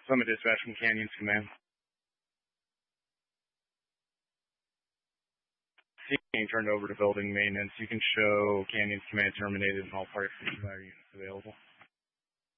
Summit Dispatch from Canyons Command. Being turned over to building maintenance. You can show Canyons Command terminated and all parts and fire units available.